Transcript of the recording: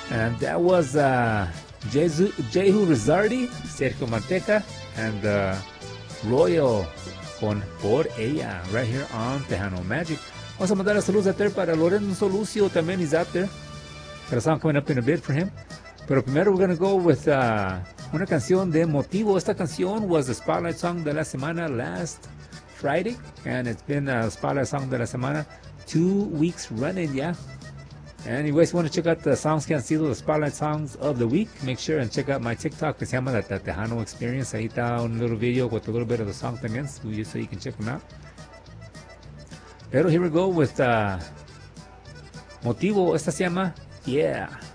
And that was Jehu Rizardi, Sergio Manteca, and Royal con Por Ella, right here on Tejano Magic. Vamos a mandar a saludos out there para Lorenzo Lucio, también he's out there. Got a song coming up in a bit for him. Pero primero we're going to go with una canción de Motivo. Esta canción was the Spotlight Song de la Semana last Friday, and it's been a Spotlight Song de la Semana 2 weeks running, yeah. And you guys want to check out the songs que han sido the Spotlight Songs of the Week, make sure and check out my TikTok que se llama the Tejano Experience. Ahí está un little video with a little bit of the song también, so you can check them out. Pero here we go with Motivo. Esta se llama Yeah.